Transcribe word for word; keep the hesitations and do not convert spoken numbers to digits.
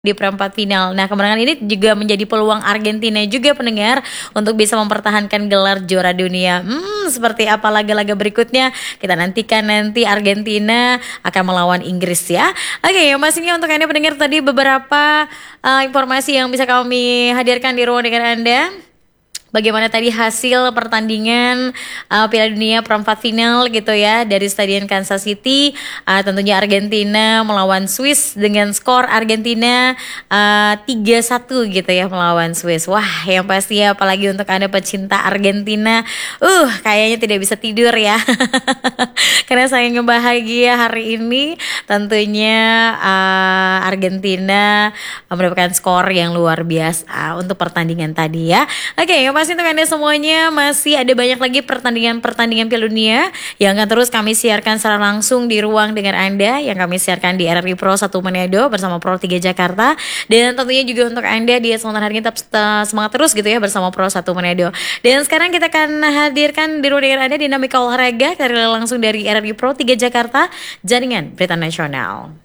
Di perempat final. Nah, kemenangan ini juga menjadi peluang Argentina juga pendengar untuk bisa mempertahankan gelar juara dunia. Hmm, seperti apa laga-laga berikutnya? Kita nantikan nanti Argentina akan melawan Inggris ya. Oke, yang pastinya untuk Anda pendengar tadi beberapa uh, informasi yang bisa kami hadirkan di ruang dengan Anda. Bagaimana tadi hasil pertandingan uh, Piala Dunia perempat final gitu ya dari Stadion Kansas City, uh, tentunya Argentina melawan Swiss dengan skor Argentina uh, tiga satu gitu ya melawan Swiss. Wah, yang pasti ya, apalagi untuk Anda pecinta Argentina, uh kayaknya tidak bisa tidur ya. Karena saya bahagia hari ini tentunya uh, Argentina mendapatkan skor yang luar biasa untuk pertandingan tadi ya. Oke, yang pasti untuk Anda semuanya masih ada banyak lagi pertandingan-pertandingan Piala Dunia yang akan terus kami siarkan secara langsung di ruang dengan Anda, yang kami siarkan di R R I Pro satu Manado bersama Pro tiga Jakarta. Dan tentunya juga untuk Anda di kesempatan hari ini tetap semangat terus gitu ya bersama Pro satu Manado. Dan sekarang kita akan hadirkan di ruang dengan Anda dinamika olahraga dari langsung dari R R I Pro tiga Jakarta, Jaringan Berita Nasional.